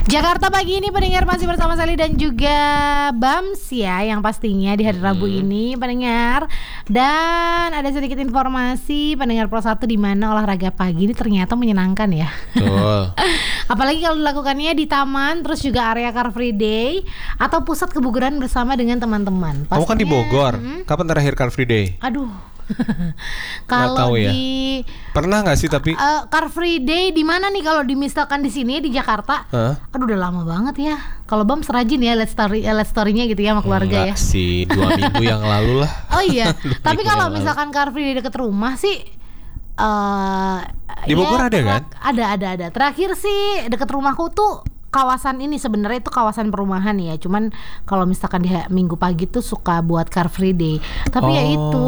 Jakarta pagi ini pendengar masih bersama Sally dan juga Bams ya, yang pastinya di hari Rabu ini pendengar. Dan ada sedikit informasi pendengar Pro 1 di mana olahraga pagi ini ternyata menyenangkan ya. Betul. Apalagi kalau dilakukannya di taman, terus juga area Car Free Day atau pusat kebugaran bersama dengan teman-teman. Kamu kan di Bogor. Kapan terakhir Car Free Day? Aduh. Kalau ya. di Pernah nggak sih tapi Car Free Day di mana nih kalau misalkan di sini di Jakarta? Aduh udah lama banget ya. Kalau Bam serajin ya lihat story-nya gitu ya sama keluarga. Enggak ya. sih, 2 minggu yang lalu lah. Oh iya. Tapi kalau misalkan Car Free Day deket rumah sih di Bogor ada kan? Ada. Terakhir sih deket rumahku tuh kawasan ini, sebenarnya itu kawasan perumahan ya. Cuman kalau misalkan di minggu pagi tuh suka buat Car Free Day. Tapi ya itu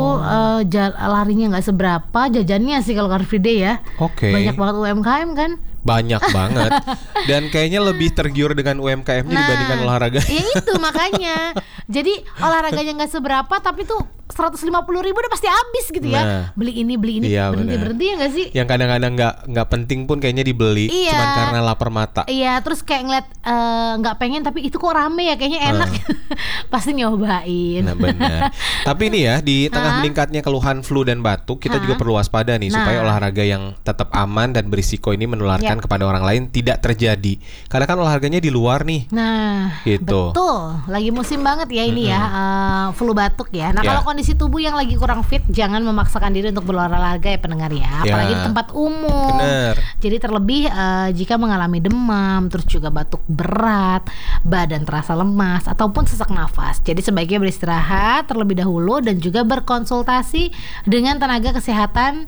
larinya nggak seberapa, jajannya sih kalau Car Free Day ya. Oke. Banyak banget UMKM kan. Banyak banget. Dan kayaknya lebih tergiur dengan UMKM-nya dibandingkan olahraga. Ya itu makanya. Jadi olahraganya nggak seberapa tapi tuh 150.000 udah pasti habis gitu ya. Beli ini iya, berhenti ya nggak sih? Yang kadang-kadang nggak penting pun kayaknya dibeli, cuman karena lapar mata. Iya, terus kayak ngeliat nggak pengen tapi itu kok rame ya, kayaknya enak. Pasti nyobain. Nah benar. Tapi ini ya, di tengah meningkatnya keluhan flu dan batuk, kita juga perlu waspada nih supaya olahraga yang tetap aman dan berisiko ini menularkan kepada orang lain tidak terjadi. Karena kan olahraganya di luar nih. Nah, gitu. Betul. Lagi musim banget ya ini ya, flu batuk ya. Nah kalau kondisi tubuh yang lagi kurang fit, jangan memaksakan diri untuk berolahraga ya pendengar ya. Apalagi di tempat umum. Bener. Jadi terlebih jika mengalami demam, terus juga batuk berat, badan terasa lemas, ataupun sesak nafas. Jadi sebaiknya beristirahat terlebih dahulu dan juga berkonsultasi dengan tenaga kesehatan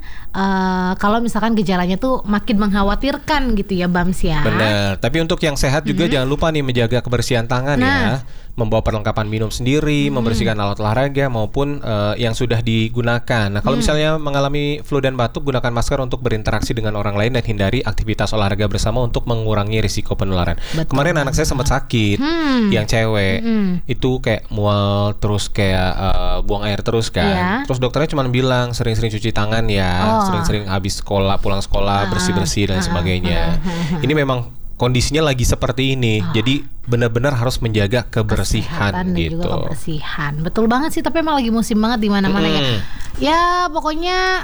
kalau misalkan gejalanya tuh makin mengkhawatirkan gitu ya Bams ya. Bener. Tapi untuk yang sehat juga jangan lupa nih menjaga kebersihan tangan ya. Membawa perlengkapan minum sendiri, membersihkan alat olahraga maupun yang sudah digunakan. Nah, kalau misalnya mengalami flu dan batuk, gunakan masker untuk berinteraksi dengan orang lain dan hindari aktivitas olahraga bersama untuk mengurangi risiko penularan. Betul. Kemarin anak saya sempat sakit, yang cewek, itu kayak mual terus kayak buang air terus kan. Terus dokternya cuma bilang sering-sering cuci tangan ya, sering-sering habis sekolah, pulang sekolah bersih-bersih dan sebagainya. Ini memang kondisinya lagi seperti ini, jadi benar-benar harus menjaga kebersihan dan gitu. Juga kebersihan, betul banget sih. Tapi emang lagi musim banget di mana-mana ya. Ya pokoknya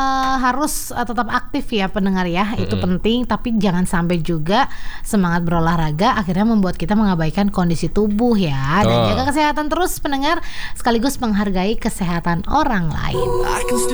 harus tetap aktif ya pendengar ya, itu penting. Tapi jangan sampai juga semangat berolahraga akhirnya membuat kita mengabaikan kondisi tubuh ya. Dan jaga kesehatan terus pendengar, sekaligus menghargai kesehatan orang lain.